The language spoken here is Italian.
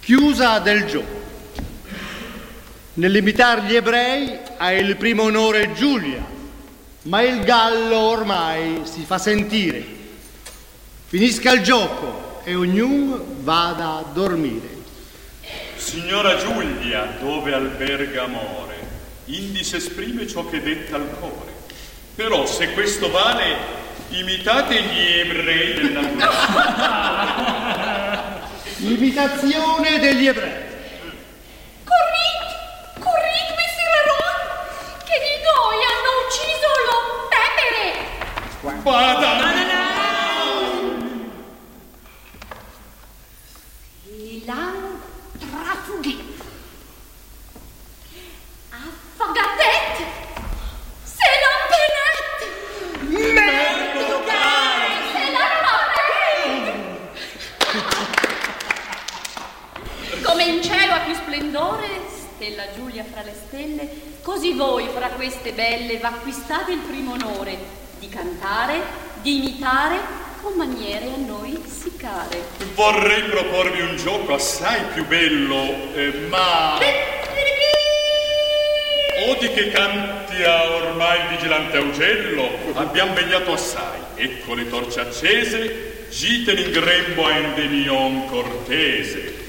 chiusa del gioco. Nell'imitar gli ebrei ha il primo onore Giulia, ma il gallo ormai si fa sentire. Finisca il gioco e ognuno vada a dormire. Signora Giulia, dove alberga amore, indi s'esprime ciò che detta al core. Però se questo vale, imitate gli ebrei del naturale. Imitazione degli ebrei. Corrit, Messer Ron, che di noi hanno ucciso lo pepere. Vada! Filantrafughe. Affagatet. Se l'ampenet. Merducare. Se l'ampenet. Come in cielo a più splendore, stella Giulia fra le stelle, così voi fra queste belle v'acquistate il primo onore di cantare, di imitare con maniere a noi sì care. Vorrei proporvi un gioco assai più bello, ma... Odi che cantia ormai il vigilante augello, abbiam vegliato assai, ecco le torce accese, giten in grembo a Endemion cortese.